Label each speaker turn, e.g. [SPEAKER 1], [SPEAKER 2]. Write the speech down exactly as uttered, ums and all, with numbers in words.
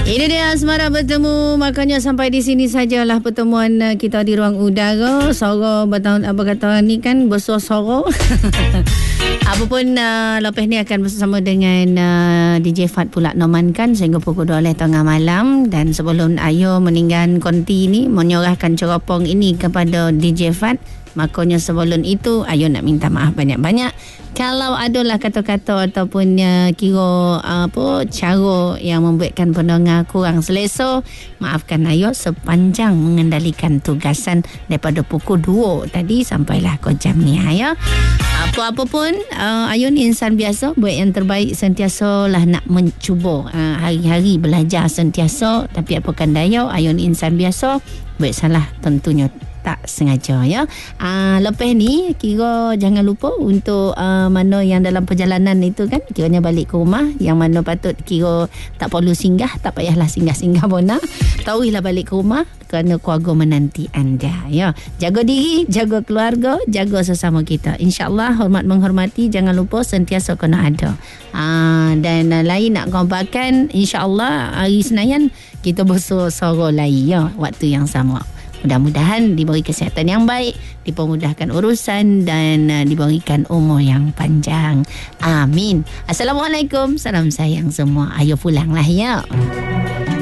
[SPEAKER 1] Ini dia Asmara bertemu. Makanya sampai di sini sajalah pertemuan kita di ruang udara. Soro bertahun apa kata ni kan besar soro. Apapun uh, lepas ni akan bersama dengan uh, D J Fat pula Noman kan sehingga pukul dua belas tengah malam. Dan sebelum Ayo meninggalkan konti ni menyerahkan ceropong ini kepada D J Fat, makanya sebelum itu Ayo nak minta maaf banyak-banyak kalau adalah kata-kata ataupun uh, kira uh, apa cara yang membuatkan pendengar kurang selesa. Maafkan Ayo sepanjang mengendalikan tugasan daripada pukul dua tadi sampailah ke jam ni ya. Apa-apa pun uh, Ayo ni insan biasa, buat yang terbaik sentiasa lah nak mencuba uh, hari-hari belajar sentiasa. Tapi apakan daya, Ayo ni insan biasa, buat salah tentunya tak sengaja ya. Uh, lepas ni kira jangan lupa untuk uh, mana yang dalam perjalanan itu kan kiranya balik ke rumah, yang mana patut kira tak perlu singgah, tak payahlah singgah-singgah pun nak. Tahuilah balik ke rumah kerana keluarga menanti anda ya. Jaga diri, jaga keluarga, jaga sesama kita. InsyaAllah hormat menghormati, jangan lupa sentiasa kena ada. Uh, dan uh, lain nak kompakan insyaAllah hari Senayan kita bersua-sua lagi ya waktu yang sama. Mudah-mudahan diberi kesihatan yang baik, dipermudahkan urusan dan uh, diberikan umur yang panjang. Amin. Assalamualaikum. Salam sayang semua. Ayo pulanglah ya.